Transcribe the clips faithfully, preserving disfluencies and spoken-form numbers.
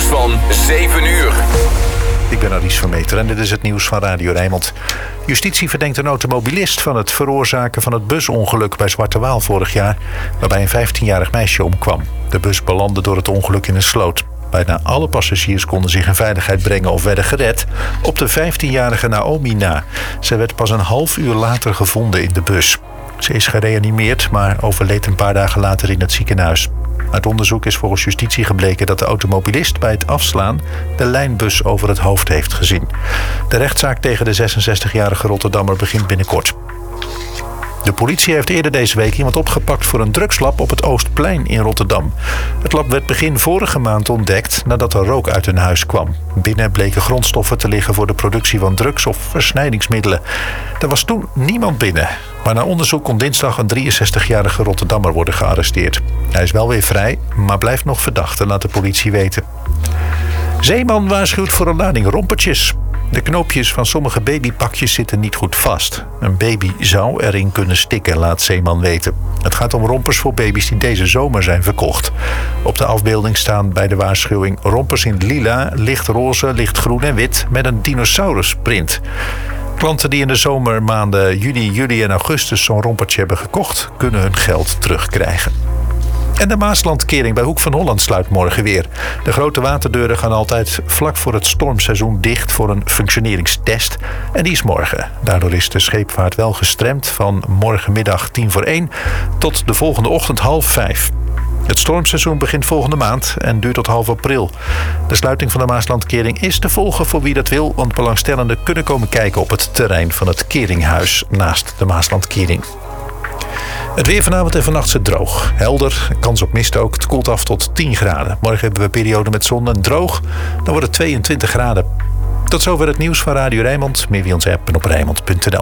van zeven uur. Ik ben Aries van Meter en dit is het nieuws van Radio Rijnmond. Justitie verdenkt een automobilist van het veroorzaken van het busongeluk bij Zwarte Waal vorig jaar, waarbij een vijftienjarig meisje omkwam. De bus belandde door het ongeluk in een sloot. Bijna alle passagiers konden zich in veiligheid brengen of werden gered, op de vijftienjarige Naomi na. Zij werd pas een half uur later gevonden in de bus. Ze is gereanimeerd, maar overleed een paar dagen later in het ziekenhuis. Uit onderzoek is volgens justitie gebleken dat de automobilist bij het afslaan de lijnbus over het hoofd heeft gezien. De rechtszaak tegen de zesenzestigjarige Rotterdammer begint binnenkort. De politie heeft eerder deze week iemand opgepakt voor een drugslab op het Oostplein in Rotterdam. Het lab werd begin vorige maand ontdekt nadat er rook uit een huis kwam. Binnen bleken grondstoffen te liggen voor de productie van drugs of versnijdingsmiddelen. Er was toen niemand binnen. Maar na onderzoek kon dinsdag een drieënzestigjarige Rotterdammer worden gearresteerd. Hij is wel weer vrij, maar blijft nog verdachte, laat de politie weten. Zeeman waarschuwt voor een lading rompertjes. De knoopjes van sommige babypakjes zitten niet goed vast. Een baby zou erin kunnen stikken, laat Zeeman weten. Het gaat om rompers voor baby's die deze zomer zijn verkocht. Op de afbeelding staan bij de waarschuwing rompers in lila, lichtroze, lichtgroen en wit met een dinosaurusprint. Klanten die in de zomermaanden juni, juli en augustus zo'n rompertje hebben gekocht, kunnen hun geld terugkrijgen. En de Maaslandkering bij Hoek van Holland sluit morgen weer. De grote waterdeuren gaan altijd vlak voor het stormseizoen dicht voor een functioneringstest. En die is morgen. Daardoor is de scheepvaart wel gestremd van morgenmiddag tien voor één tot de volgende ochtend half vijf. Het stormseizoen begint volgende maand en duurt tot half april. De sluiting van de Maaslandkering is te volgen voor wie dat wil, want belangstellenden kunnen komen kijken op het terrein van het Keringhuis naast de Maaslandkering. Het weer vanavond en vannacht is droog. Helder, kans op mist ook. Het koelt af tot tien graden. Morgen hebben we een periode met zon en droog. Dan wordt het tweeëntwintig graden. Tot zover het nieuws van Radio Rijnmond. Meer via onze app en op rijnmond punt n l.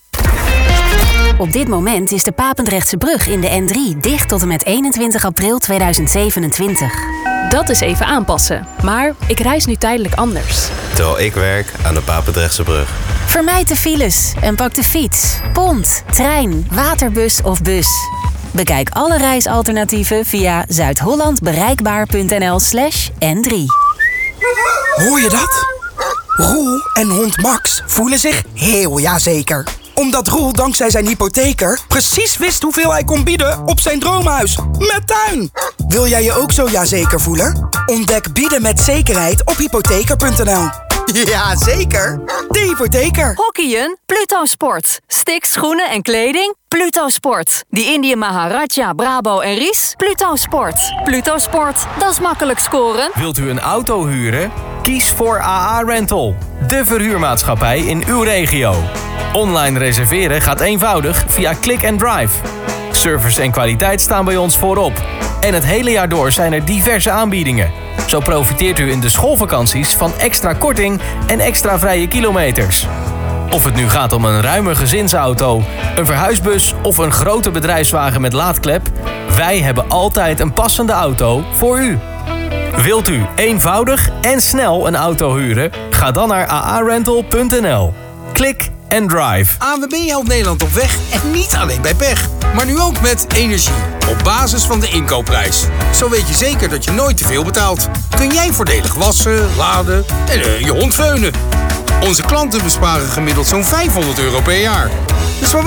Op dit moment is de Papendrechtse brug in de N drie dicht tot en met eenentwintig april tweeduizend zevenentwintig. Dat is even aanpassen. Maar ik reis nu tijdelijk anders. Terwijl ik werk aan de Papendrechtse brug. Vermijd de files en pak de fiets, pont, trein, waterbus of bus. Bekijk alle reisalternatieven via zuidhollandbereikbaar.nl slash N3. Hoor je dat? Roel en hond Max voelen zich heel jazeker. Omdat Roel dankzij zijn hypotheker precies wist hoeveel hij kon bieden op zijn droomhuis. Met tuin! Wil jij je ook zo jazeker voelen? Ontdek bieden met zekerheid op hypotheker punt n l. Ja, zeker. De hypotheker. Hockeyen? Pluto Sport. Sticks, schoenen en kleding? Pluto Sport. Die Indië Maharaja, Brabo en Ries? Pluto Sport. Pluto Sport, dat is makkelijk scoren. Wilt u een auto huren? Kies voor A A Rental. De verhuurmaatschappij in uw regio. Online reserveren gaat eenvoudig via Click and Drive. Service en kwaliteit staan bij ons voorop. En het hele jaar door zijn er diverse aanbiedingen. Zo profiteert u in de schoolvakanties van extra korting en extra vrije kilometers. Of het nu gaat om een ruime gezinsauto, een verhuisbus of een grote bedrijfswagen met laadklep, wij hebben altijd een passende auto voor u. Wilt u eenvoudig en snel een auto huren? Ga dan naar a a rental punt n l. Klik and drive. A N W B helpt Nederland op weg en niet alleen bij pech. Maar nu ook met energie. Op basis van de inkoopprijs. Zo weet je zeker dat je nooit te veel betaalt. Kun jij voordelig wassen, laden en uh, je hond veunen. Onze klanten besparen gemiddeld zo'n vijfhonderd euro per jaar. Dus waar